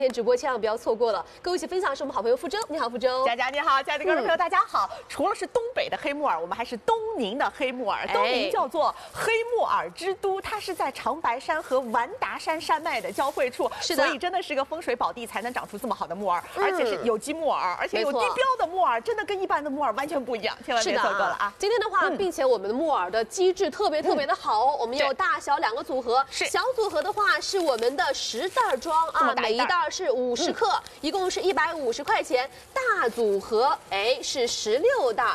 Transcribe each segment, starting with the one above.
今天直播千万不要错过了，跟我一起分享是我们好朋友付舟。你好，付舟。 佳佳你好，亲爱的观众朋友大家好。除了是东北的黑木耳，我们还是东宁的黑木耳。东宁叫做黑木耳之都，它是在长白山和完达山山脉的交汇处， 是的， 所以真的是个风水宝地，才能长出这么好的木耳，而且是有机木耳，而且有地标的木耳，真的跟一般的木耳完全不一样，千万别错过了啊！ 今天的话，并且我们的木耳的机制特别的好，我们有大小两个组合，小组合的话是我们的10袋装啊，每一袋是50克，一共是150块钱。大组合是16袋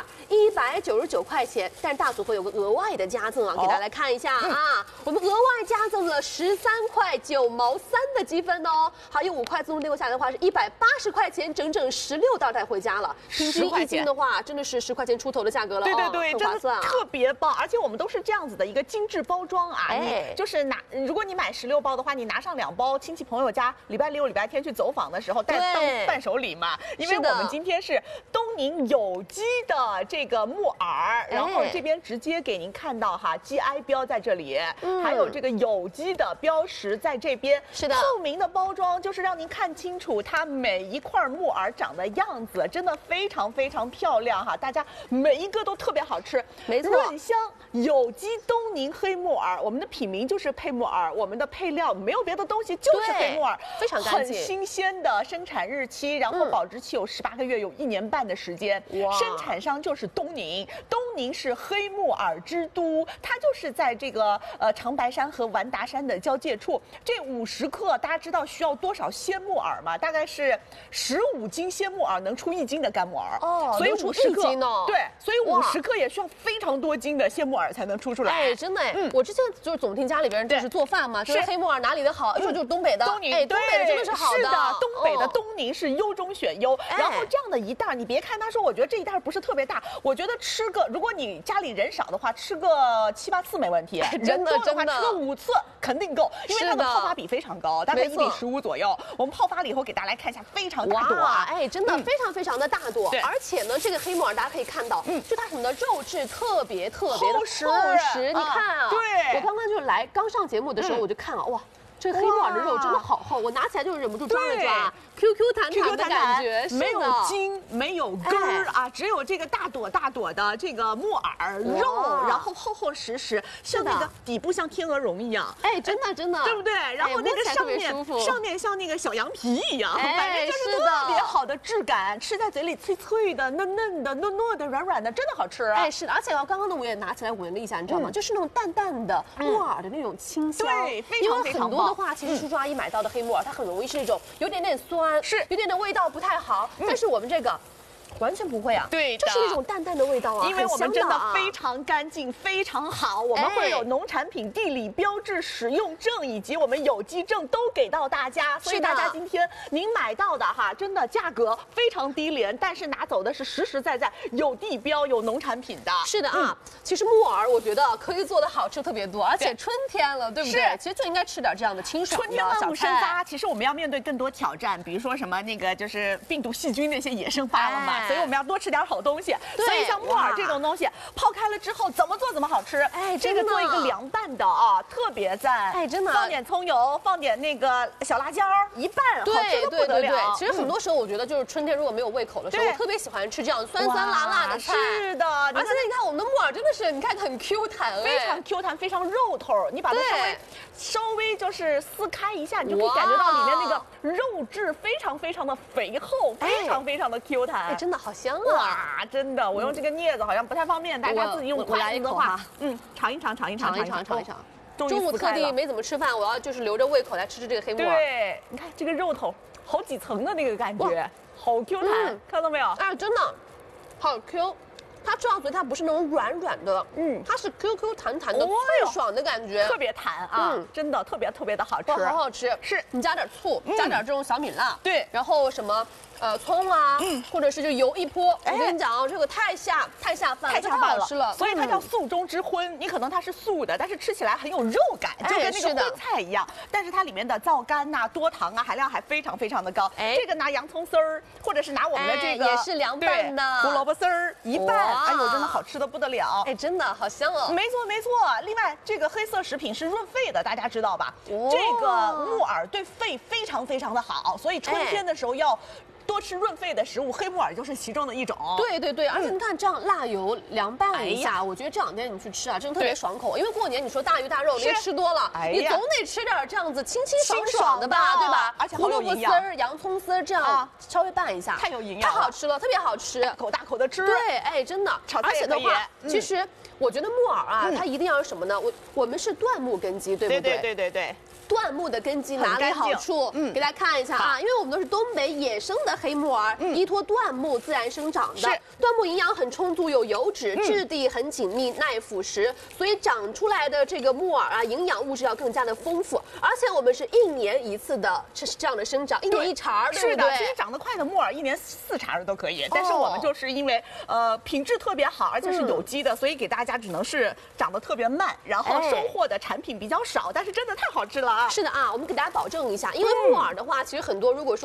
，199块钱。但是大组合有个额外的加赠啊，给大家来看一下啊，我们额外加赠了13块9毛3的积分哦，还有5块自动订购下来的话是180块钱，整整16袋带回家了。平均1斤的话，真的是10块钱出头的价格了， 对对对， 很划算啊， 特别棒。而且我们都是这样子的一个精致包装啊，就是如果你买16包的话，你拿上2包，亲戚朋友家礼拜6、礼拜天去走访的时候带当伴手礼嘛。因为我们今天是东宁有机的这个木耳，然后这边直接给您看到哈 GI 标在这里，还有这个有机的标识在这边， 是的， 透明的包装就是让您看清楚它每一块木耳长的样子，真的非常非常漂亮哈，大家每一个都特别好吃， 没错， 润香有机东宁黑木耳，我们的品名就是配木耳，我们的配料没有别的东西，就是黑木耳， 非常干净， 很新鲜的生产日期，然后保质期有18个月，有1年半的时间。生产商就是东宁，东宁是黑木耳之都，它就是在这个长白山和完达山的交界处。这50克，大家知道需要多少鲜木耳吗？大概是15斤鲜木耳能出1斤的干木耳哦， 所以50克哦， 对，所以50克也需要非常多斤的鲜木耳才能出来。 真的我之前就是总听家里边人就是做饭嘛，就是黑木耳哪里的好，就是东北的东宁， 东北的真的是好的。 是的，东北的东宁是优中选优。然后这样的一袋，你别看他说，我觉得这一袋不是特别大，我觉得吃个，如果你家里人少的话，吃个7、8次没问题。人多的话，吃个5次肯定够，因为它的泡发比非常高，大概1比15左右。我们泡发了以后给大家来看一下，非常大朵啊， 真的非常非常的大朵。而且呢，这个黑木耳大家可以看到，就它什么的肉质特别的厚实。你看啊， 对， 我刚刚就刚上节目的时候我就看了，哇。这个黑木耳的肉真的好厚，我拿起来就忍不住抓了抓 ，QQ 弹弹的感觉， 没有筋，没有根儿啊，只有这个大朵大朵的这个木耳肉，然后厚厚实实，像那个底部像天鹅绒一样， 真的真的， 对不对？然后那个上面像那个小羊皮一样，反正就是特别好的质感，吃在嘴里脆脆的、嫩嫩的、糯糯的、软软的，真的好吃啊！ 是的，而且刚刚呢我也拿起来闻了一下，你知道吗？就是那种淡淡的木耳的那种清香， 对，非常非常棒。 的话，其实叔叔阿姨买到的黑木耳，它很容易是那种有点酸，有点味道不太好。但是我们这个完全不会啊， 对， 就是那种淡淡的味道啊， 因为我们真的非常干净，非常好。我们会有农产品地理标志使用证以及我们有机证都给到大家，所以大家今天您买到的哈，真的价格非常低廉，但是拿走的是实实在在有地标、有农产品的。 是的啊，其实木耳我觉得可以做的好吃特别多，而且春天了，对不对？其实就应该吃点这样的清爽的春天万物生发，其实我们要面对更多挑战，比如说什么那个就是病毒、细菌那些也生发了嘛。所以我们要多吃点好东西。所以像木耳这种东西，泡开了之后怎么做怎么好吃。这个做一个凉拌的啊，特别赞。 真的。 放点葱油，放点那个小辣椒，一拌，好吃的不得了。 其实很多时候我觉得就是春天如果没有胃口的时候，我特别喜欢吃这样酸酸辣辣的菜。 是的。 而且你看我们的木耳真的是，你看很 Q 弹， 非常 Q 弹，非常肉头。你把它稍微就是撕开一下，你就可以感觉到里面那个肉质非常非常的肥厚，非常非常的 Q 弹。 真的好香啊！ 哇，真的，我用这个镊子好像不太方便，大家自己用筷子的话，尝一尝。 中午特地没怎么吃饭，我要就是留着胃口来吃这个黑木耳。 对，你看这个肉头好几层的那个感觉，好 Q 弹，看到没有？ 真的好 Q。它吃到嘴，它不是那种软软的，它是 QQ 弹弹的脆爽的感觉， 特别弹啊，真的特别的好吃， 好好吃。 是你加点醋，加点这种小米辣， 对， 然后什么葱啊，或者是就油一泼。我跟你讲啊，这个太下饭了，太好吃了。 所以它叫素中之荤。你可能它是素的，但是吃起来很有肉感，就跟那个荤菜一样。但是它里面的皂苷呐、多糖啊含量还非常的高。这个拿洋葱丝儿，或者是拿我们的这个也是凉拌的胡萝卜丝儿一拌，哎呦，真的好吃的不得了。 哎，真的好香哦。 没错。另外，这个黑色食品是润肺的，大家知道吧？这个木耳对肺非常的好，所以春天的时候要多吃润肺的食物，黑木耳就是其中的一种。 对，而且你看这样辣油凉拌一下，我觉得这两天你去吃啊，真的特别爽口。因为过年你说大鱼大肉别吃多了，你总得吃点这样子清爽的吧，对吧？ 而且胡萝卜丝儿、洋葱丝儿这样稍微拌一下， 太有营养， 太好吃了，特别好吃， 大口的吃。 对，哎，真的。而且的话，其实我觉得木耳啊，它一定要什么呢？我们是椴木根基，对不对？ 对。 椴木的根基哪里好处？给大家看一下啊，因为我们都是东北野生的黑木耳，依托椴木自然生长的。椴木营养很充足，有油脂，质地很紧密，耐腐蚀，所以长出来的这个木耳啊，营养物质要更加的丰富。而且我们是1年1次的这样的生长，1年1茬，对不对？ 其实长得快的木耳1年4茬都可以，但是我们就是因为品质特别好，而且是有机的，所以给大家只能是长得特别慢，然后收获的产品比较少，但是真的太好吃了。 是的啊，我们给大家保证一下，因为木耳的话，其实很多如果说